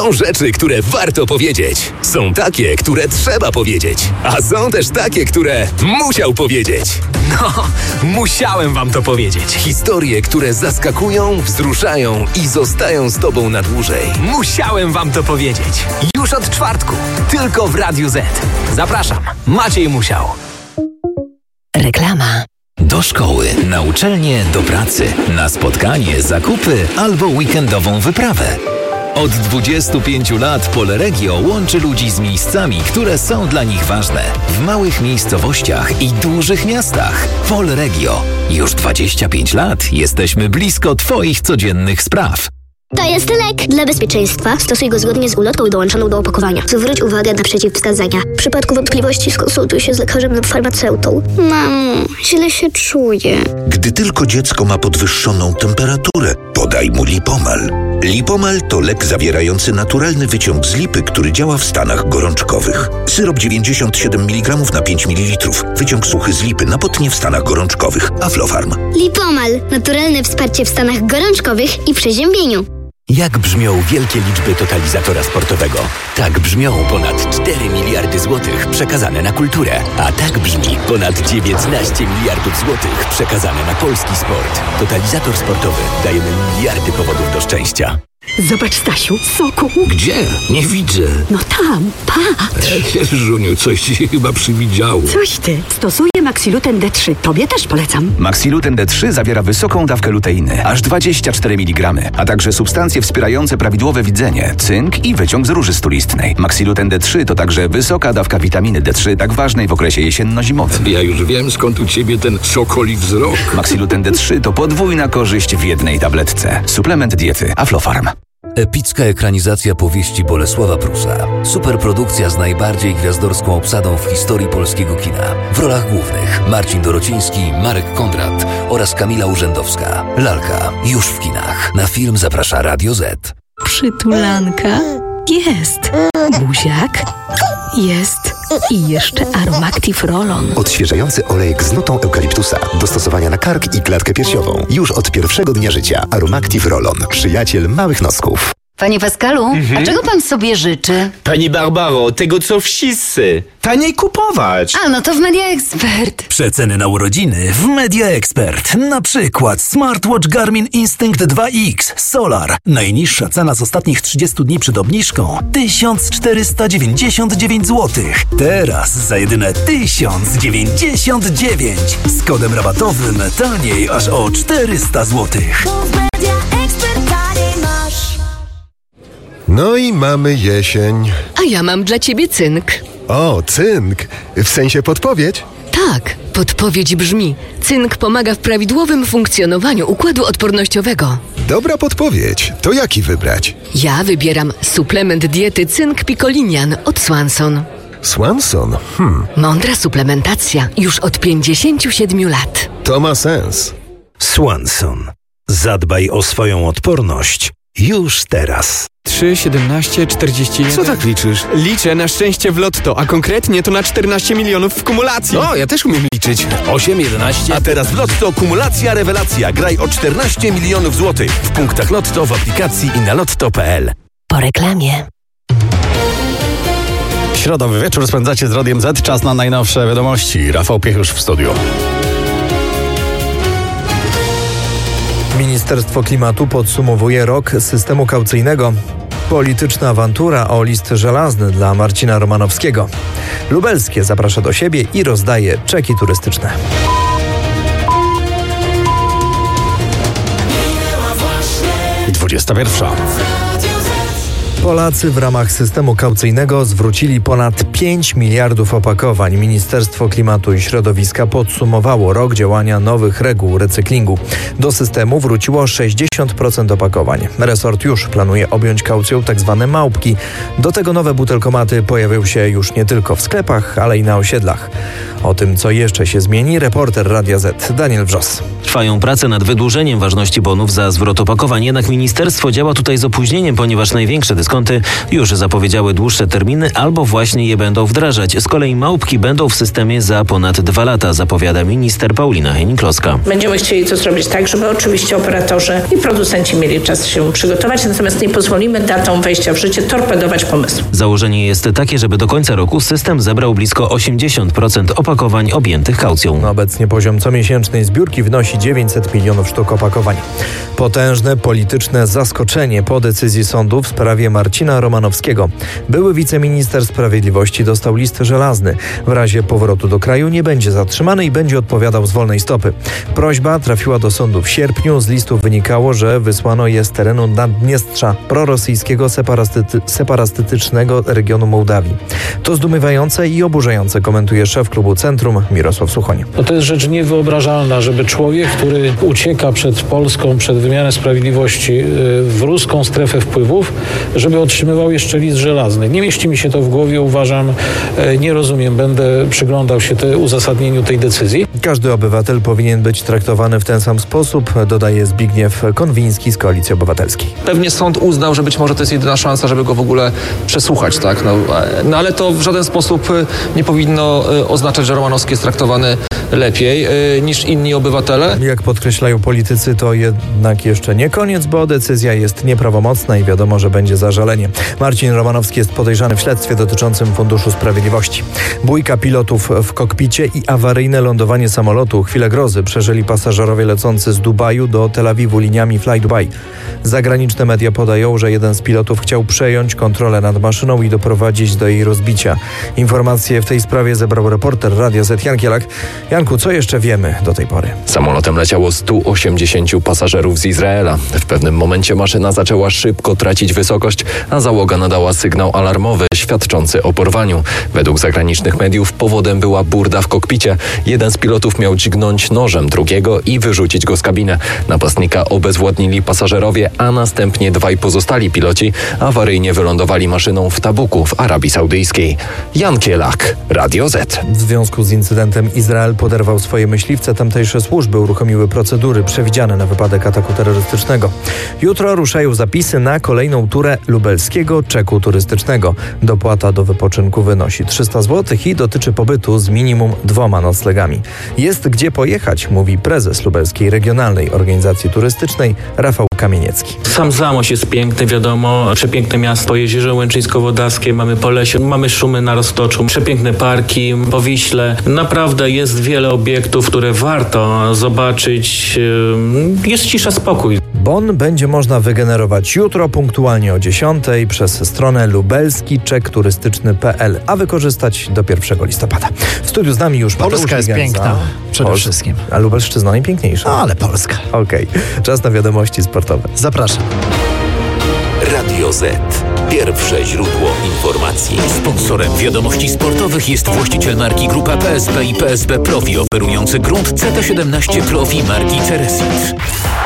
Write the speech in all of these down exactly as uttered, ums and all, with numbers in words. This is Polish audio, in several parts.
Są rzeczy, które warto powiedzieć. Są takie, które trzeba powiedzieć. A są też takie, które musiał powiedzieć. No, musiałem wam to powiedzieć. Historie, które zaskakują, wzruszają i zostają z tobą na dłużej. Musiałem wam to powiedzieć. Już od czwartku. Tylko w Radiu Z. Zapraszam. Maciej Musiał. Reklama. Do szkoły, na uczelnię, do pracy, na spotkanie, zakupy albo weekendową wyprawę. Od dwudziestu pięciu lat Polregio łączy ludzi z miejscami, które są dla nich ważne. W małych miejscowościach i dużych miastach. Polregio. Już dwadzieścia pięć lat jesteśmy blisko Twoich codziennych spraw. To jest lek. Dla bezpieczeństwa stosuj go zgodnie z ulotką dołączoną do opakowania. Zwróć uwagę na przeciwwskazania. W przypadku wątpliwości skonsultuj się z lekarzem lub farmaceutą. Mamo, źle się czuję. Gdy tylko dziecko ma podwyższoną temperaturę, podaj mu Lipomal. Lipomal to lek zawierający naturalny wyciąg z lipy, który działa w stanach gorączkowych. Syrop dziewięćdziesiąt siedem miligramów na pięć mililitrów. Wyciąg suchy z lipy na potnie w stanach gorączkowych. Aflofarm. Lipomal. Naturalne wsparcie w stanach gorączkowych i przeziębieniu. Jak brzmią wielkie liczby totalizatora sportowego? Tak brzmią ponad cztery miliardy złotych przekazane na kulturę. A tak brzmi ponad dziewiętnaście miliardów złotych przekazane na polski sport. Totalizator sportowy. Dajemy miliardy powodów do szczęścia. Zobacz, Stasiu, soku. Gdzie? Nie widzę. No tam, patrz. Żuniu, coś ci się chyba przywidziało. Coś ty. Stosuję Maxiluten D trzy. Tobie też polecam. Maxiluten D trzy zawiera wysoką dawkę luteiny, aż dwadzieścia cztery miligramy, a także substancje wspierające prawidłowe widzenie, cynk i wyciąg z róży stulistnej. Maxiluten D trzy to także wysoka dawka witaminy D trzy, tak ważnej w okresie jesienno-zimowym. Ja już wiem, skąd u ciebie ten sokoli wzrok. Maxiluten D trzy to podwójna korzyść w jednej tabletce. Suplement diety Aflofarm. Epicka ekranizacja powieści Bolesława Prusa. Superprodukcja z najbardziej gwiazdorską obsadą w historii polskiego kina. W rolach głównych Marcin Dorociński, Marek Kondrat oraz Kamila Urzędowska. Lalka już w kinach. Na film zaprasza Radio Z. Przytulanka? Jest. Buziak? Jest. I jeszcze Aromactive Roll-On. Odświeżający olejek z nutą eukaliptusa. Do stosowania na kark i klatkę piersiową. Już od pierwszego dnia życia. Aromactive Roll-On. Przyjaciel małych nosków. Panie Pascalu, mhm. a czego pan sobie życzy? Pani Barbaro, tego co wszyscy. Taniej kupować. A, no to w Media Expert. Przeceny na urodziny w Media Expert. Na przykład smartwatch Garmin Instinct dwa X Solar. Najniższa cena z ostatnich trzydziestu dni przed obniżką tysiąc czterysta dziewięćdziesiąt dziewięć złotych. Teraz za jedyne tysiąc dziewięćdziesiąt dziewięć. Z kodem rabatowym taniej aż o czterysta złotych. No i mamy jesień. A ja mam dla ciebie cynk. O, cynk. W sensie podpowiedź? Tak, podpowiedź brzmi: cynk pomaga w prawidłowym funkcjonowaniu układu odpornościowego. Dobra podpowiedź. To jaki wybrać? Ja wybieram suplement diety Cynk Picolinian od Swanson. Swanson? Hmm. Mądra suplementacja już od pięćdziesięciu siedmiu lat. To ma sens. Swanson. Zadbaj o swoją odporność już teraz. trzy, siedemnaście, czterdzieści jeden. Co tak liczysz? Liczę na szczęście w lotto, a konkretnie to na czternaście milionów w kumulacji. O, ja też umiem liczyć. osiem, jedenaście. A teraz w lotto kumulacja rewelacja. Graj o czternaście milionów złotych. W punktach lotto, w aplikacji i na lotto kropka p l. Po reklamie. Środowy wieczór spędzacie z Radiem Z. Czas na najnowsze wiadomości. Rafał Piechusz w studiu. Ministerstwo Klimatu podsumowuje rok systemu kaucyjnego. Polityczna awantura o list żelazny dla Marcina Romanowskiego. Lubelskie zaprasza do siebie i rozdaje czeki turystyczne. dwudziesta pierwsza. Polacy w ramach systemu kaucyjnego zwrócili ponad pięć miliardów opakowań. Ministerstwo Klimatu i Środowiska podsumowało rok działania nowych reguł recyklingu. Do systemu wróciło sześćdziesiąt procent opakowań. Resort już planuje objąć kaucją tzw. małpki. Do tego nowe butelkomaty pojawią się już nie tylko w sklepach, ale i na osiedlach. O tym, co jeszcze się zmieni, reporter Radia Z Daniel Wrzos. Trwają prace nad wydłużeniem ważności bonów za zwrot opakowań, jednak ministerstwo działa tutaj z opóźnieniem, ponieważ największe dyskomforty dyskonty już zapowiedziały dłuższe terminy albo właśnie je będą wdrażać. Z kolei małpki będą w systemie za ponad dwa lata, zapowiada minister Paulina Hennig-Kloska. Będziemy chcieli to zrobić tak, żeby oczywiście operatorzy i producenci mieli czas się przygotować, natomiast nie pozwolimy datą wejścia w życie torpedować pomysłu. Założenie jest takie, żeby do końca roku system zebrał blisko osiemdziesiąt procent opakowań objętych kaucją. Obecnie poziom comiesięcznej zbiórki wynosi dziewięćset milionów sztuk opakowań. Potężne polityczne zaskoczenie po decyzji sądu w sprawie Marcina Romanowskiego. Były wiceminister sprawiedliwości dostał list żelazny. W razie powrotu do kraju nie będzie zatrzymany i będzie odpowiadał z wolnej stopy. Prośba trafiła do sądu w sierpniu. Z listu wynikało, że wysłano je z terenu Naddniestrza, prorosyjskiego separastyty, separatystycznego regionu Mołdawii. To zdumiewające i oburzające, komentuje szef klubu Centrum Mirosław Suchoń. No to jest rzecz niewyobrażalna, żeby człowiek, który ucieka przed Polską, przed wymiarem sprawiedliwości w ruską strefę wpływów, żeby otrzymywał jeszcze list żelazny. Nie mieści mi się to w głowie, uważam, nie rozumiem, będę przyglądał się te, uzasadnieniu tej decyzji. Każdy obywatel powinien być traktowany w ten sam sposób, dodaje Zbigniew Konwiński z Koalicji Obywatelskiej. Pewnie sąd uznał, że być może to jest jedyna szansa, żeby go w ogóle przesłuchać, tak? No, no ale to w żaden sposób nie powinno oznaczać, że Romanowski jest traktowany lepiej y, niż inni obywatele. Jak podkreślają politycy, to jednak jeszcze nie koniec, bo decyzja jest nieprawomocna i wiadomo, że będzie zażalenie. Marcin Romanowski jest podejrzany w śledztwie dotyczącym Funduszu Sprawiedliwości. Bójka pilotów w kokpicie i awaryjne lądowanie samolotu. Chwilę grozy przeżyli pasażerowie lecący z Dubaju do Tel Awiwu liniami Fly Dubai. Zagraniczne media podają, że jeden z pilotów chciał przejąć kontrolę nad maszyną i doprowadzić do jej rozbicia. Informacje w tej sprawie zebrał reporter Radia Z Jan Kielak. Janku, co jeszcze wiemy do tej pory? Samolotem leciało stu osiemdziesięciu pasażerów z Izraela. W pewnym momencie maszyna zaczęła szybko tracić wysokość, a załoga nadała sygnał alarmowy świadczący o porwaniu. Według zagranicznych mediów powodem była burda w kokpicie. Jeden z pilotów miał dźgnąć nożem drugiego i wyrzucić go z kabiny. Napastnika obezwładnili pasażerowie, a następnie dwaj pozostali piloci awaryjnie wylądowali maszyną w Tabuku w Arabii Saudyjskiej. Jan Kielak, Radio Z. W związku z incydentem Izrael poderwał swoje myśliwce. Tamtejsze służby uruchomiły procedury przewidziane na wypadek ataku terrorystycznego. Jutro ruszają zapisy na kolejną turę lubelskiego czeku turystycznego. Dopłata do wypoczynku wynosi trzysta złotych i dotyczy pobytu z minimum dwoma noclegami. Jest gdzie pojechać, mówi prezes Lubelskiej Regionalnej Organizacji Turystycznej Rafał Kamieniecki. Sam Zamość jest piękny, wiadomo, przepiękne miasto, Jezioro Łęczyńsko-Wodawskie, mamy Polesie, mamy Szumy na Roztoczu, przepiękne parki, po Wiśle. Naprawdę jest wiele obiektów, które warto zobaczyć. Jest cisza, spokój. Bon będzie można wygenerować jutro punktualnie o dziesiątej przez stronę lubelski czek turystyczny kropka p l, a wykorzystać do pierwszego listopada. W studiu z nami już Mateusz Polska jest Ligenza. piękna, przede Pol- wszystkim. A Lubelszczyzna najpiękniejsza. No, ale Polska. Okej, okay. Czas na wiadomości sportowe. Zapraszam. Radio Z. Pierwsze źródło informacji. Sponsorem wiadomości sportowych jest właściciel marki Grupa P S B i P S B Profi, oferujący grunt C T siedemnaście Profi marki Ceresit.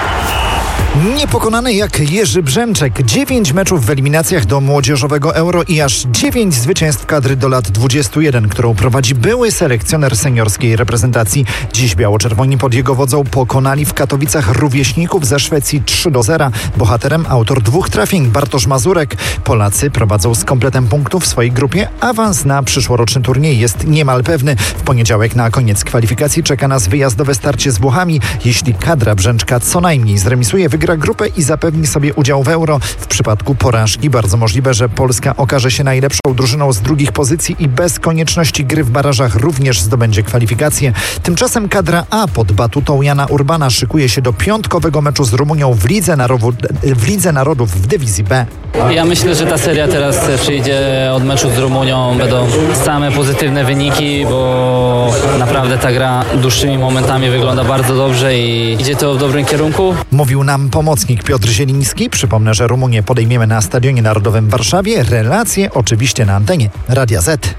Niepokonany jak Jerzy Brzęczek. Dziewięć meczów w eliminacjach do młodzieżowego Euro i aż dziewięć zwycięstw kadry do lat dwudziestu jeden, którą prowadzi były selekcjoner seniorskiej reprezentacji. Dziś biało-czerwoni pod jego wodzą pokonali w Katowicach rówieśników ze Szwecji trzy do zera. Bohaterem autor dwóch trafień Bartosz Mazurek. Polacy prowadzą z kompletem punktów w swojej grupie. Awans na przyszłoroczny turniej jest niemal pewny. W poniedziałek na koniec kwalifikacji czeka nas wyjazdowe starcie z Włochami. Jeśli kadra Brzęczka co najmniej zremisuje, wygra grupę i zapewni sobie udział w Euro. W przypadku porażki bardzo możliwe, że Polska okaże się najlepszą drużyną z drugich pozycji i bez konieczności gry w barażach również zdobędzie kwalifikacje. Tymczasem kadra A pod batutą Jana Urbana szykuje się do piątkowego meczu z Rumunią w Lidze, Narodów, w Lidze Narodów w dywizji B. Ja myślę, że ta seria teraz przyjdzie od meczu z Rumunią. Będą same pozytywne wyniki, bo naprawdę ta gra dłuższymi momentami wygląda bardzo dobrze i idzie to w dobrym kierunku. Mówił nam pomocnik Piotr Zieliński. Przypomnę, że Rumunię podejmiemy na Stadionie Narodowym w Warszawie. Relacje oczywiście na antenie Radia Z.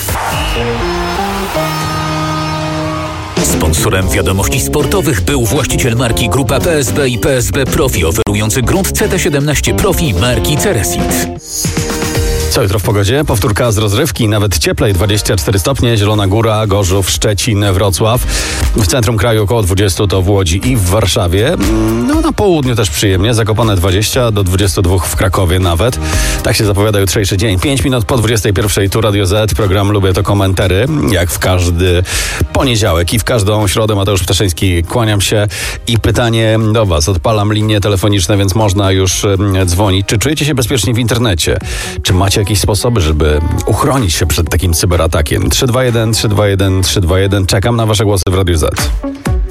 Sponsorem wiadomości sportowych był właściciel marki Grupa P S B i P S B Profi, oferujący grunt C T siedemnaście Profi marki Ceresit. Co jutro w pogodzie? Powtórka z rozrywki, nawet cieplej, dwadzieścia cztery stopnie, Zielona Góra, Gorzów, Szczecin, Wrocław. W centrum kraju około dwadzieścia to w Łodzi i w Warszawie. No na południu też przyjemnie, Zakopane dwadzieścia do dwudziestu dwóch w Krakowie nawet. Tak się zapowiada jutrzejszy dzień. pięć minut po dwudziestej pierwszej tu Radio Z, program Lubię to komentary, jak w każdy poniedziałek i w każdą środę. Mateusz Ptaszyński, kłaniam się i pytanie do Was. Odpalam linie telefoniczne, więc można już dzwonić. Czy czujecie się bezpiecznie w internecie? Czy macie jakieś sposoby, żeby uchronić się przed takim cyberatakiem? trzy dwa jeden, trzy dwa jeden, trzy dwa jeden. Czekam na Wasze głosy w Radiu Z.